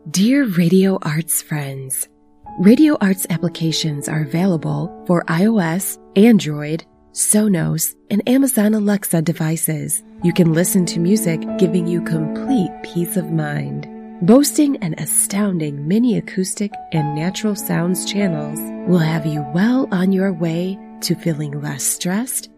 Dear Radio Arts friends, Radio Arts applications are available for iOS, Android, Sonos, and Amazon Alexa devices. You can listen to music giving you complete peace of mind. Boasting an astounding mini acoustic and natural sounds channels will have you well on your way to feeling less stressed